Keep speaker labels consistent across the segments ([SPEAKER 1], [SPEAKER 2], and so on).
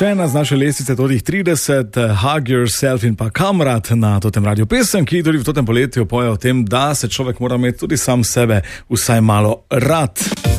[SPEAKER 1] še ena z naše lestvice, todih 30, Hug Yourself in pa Kamrat na totem radio pesem, ki tudi v totem poletju poje o tem, da se človek mora imeti tudi sam sebe vsaj malo rad.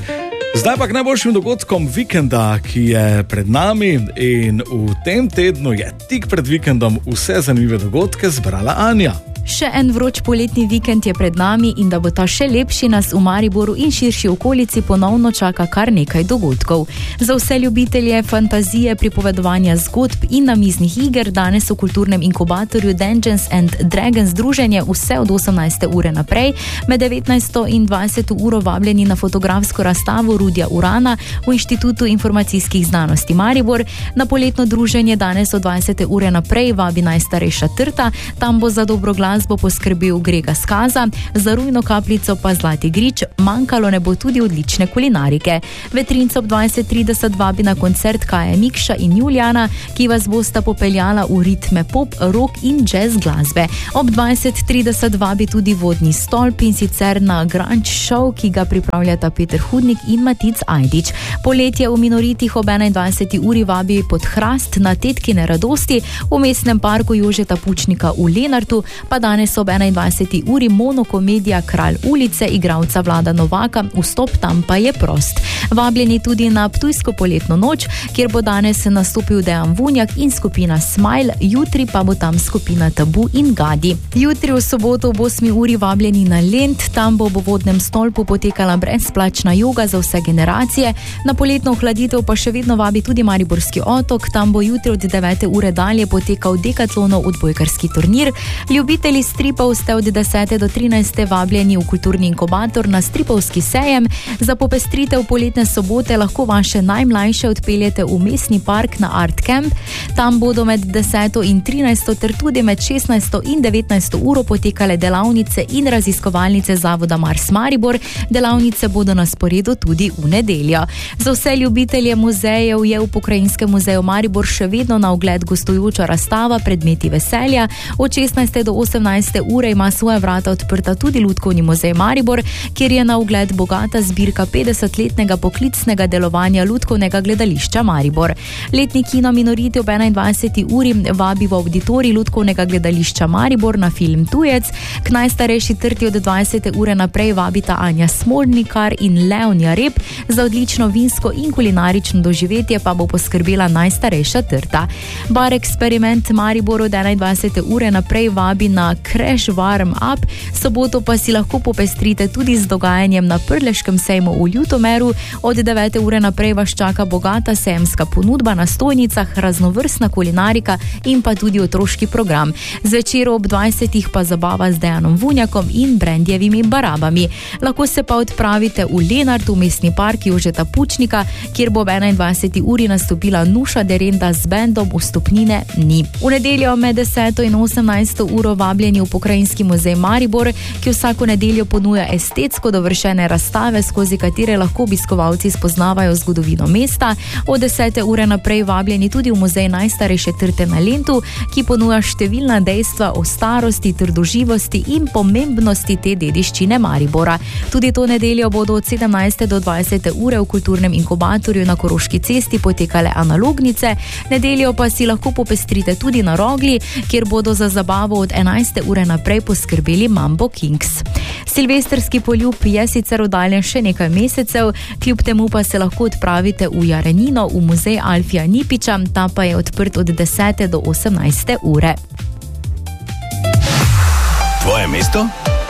[SPEAKER 1] Zdaj pa k najboljšim dogodkom vikenda, ki je pred nami, in v tem tednu je tik pred vikendom vse zanimive dogodke zbrala Anja.
[SPEAKER 2] Še en vroč poletni vikend je pred nami in da bo ta še lepši, nas v Mariboru in širši okolici ponovno čaka kar nekaj dogodkov. Za vse ljubitelje fantazije, pripovedovanja zgodb in namiznih iger danes v kulturnem inkubatorju Dungeons and Dragons združenje vse od 18. ure naprej, med 19. in 20. uro vabljeni na fotografsko razstavo Rudija Urana v Inštitutu informacijskih znanosti Maribor. Na poletno druženje danes od 20. ure naprej vabi najstarejša trta, tam bo za dobro glasbo poskrbel Grega Skaza, za rujno kapljico pa Zlati grič, manjkalo ne bo tudi odlične kulinarike. Vetrinca ob 20:30 vabi na koncert Kaje Mikša in Julijana, ki vas bosta popeljala v ritme pop, rock in jazz glasbe. Ob 20:30 vabi tudi Vodni stolp, in sicer na grunge show, ki ga pripravljata Peter Hudnik in Matic Ajdič. Poletje v Minoritih ob 21. uri vabi pod hrast na Tetkine radosti v mestnem parku Jožeta Pučnika v Lenartu, pa danes ob 21. uri monokomedija Kralj ulice igralca Vlada Novaka, vstop tam pa je prost. Vabljeni tudi na Ptujsko poletno noč, kjer bo danes nastopil Dejan Vunjak in skupina Smile, jutri pa bo tam skupina Tabu in Gadi. Jutri v soboto ob 8. uri vabljeni na Lent, tam bo v Vodnem stolpu potekala brezplačna joga za vse generacije. Na poletno ohladitev pa še vedno vabi tudi Mariborski otok, tam bo jutri od 9. ure dalje potekal Dekatlonov odbojkarski turnir. Ljubitelji stripov ste od 10. do 13. vabljeni v kulturni inkubator na stripovski sejem. Za popestritev poletne sobote lahko vaše najmlajše odpeljete v mestni park na Art Camp. Tam bodo med 10. in 13. ter tudi med 16. in 19. uro potekale delavnice in raziskovalnice Zavoda Mars Maribor. Delavnice bodo na sporedu tudi v nedeljo. Za vse ljubitelje muzejev je v Pokrajinskem muzeju Maribor še vedno na ogled gostujoča razstava Predmeti veselja. Od 16. do 18. ure ima svoja vrata odprta tudi Lutkovni muzej Maribor, kjer je na ogled bogata zbirka 50-letnega poklicnega delovanja Lutkovnega gledališča Maribor. Letni kino Minoriti ob 21. uri vabi v auditorij Lutkovnega gledališča Maribor na film Tujec. K najstarejši trti od 20. ure naprej vabita Anja Smolnikar in Leon Jareb, za odlično vinsko in kulinarično doživetje pa bo poskrbela najstarejša trta. Bar Eksperiment Maribor od 21. ure naprej vabi na Crash Warm Up, soboto pa si lahko popestrite tudi z dogajanjem na Prleškem sejmu v Ljutomeru. Od 9. ure naprej vas čaka bogata sejemska ponudba na stojnicah, raznovrstna kulinarika in pa tudi otroški program. Zvečer ob 20. pa zabava z Dejanom Vunjakom in Brendjevimi barabami. Lahko se pa odpravite v Lenart, v mestni park Jožeta Pučnika, kjer bo ob 21. uri nastopila Nuša Derenda z bendom Vstopnine ni. V nedeljo med 10. in 18. uro vabljeni v Pokrajinski muzej Maribor, ki vsako nedeljo ponuja estetsko dovršene razstave, skozi katere lahko obiskovalci spoznavajo zgodovino mesta. Od 10. ure naprej vabljeni tudi v muzej najstarejše trte na Lentu, ki ponuja številna dejstva o starosti, trdoživosti in pomembnosti te dediščine Maribora. Tudi to nedeljo bodo od 17. do 20. ure v kulturnem inkubatorju na Koroški cesti potekale analognice, nedeljo pa si lahko popestrite tudi na Rogli, kjer bodo za zabavo od 11. ure naprej poskrbeli Mambo Kings. Silvestrski poljub je sicer oddaljen še nekaj mesecev, kljub temu pa se lahko odpravite v Jarenino, v muzej Alfija Nipiča, ta pa je odprt od 10. do 18. ure.
[SPEAKER 3] Tvoje mesto?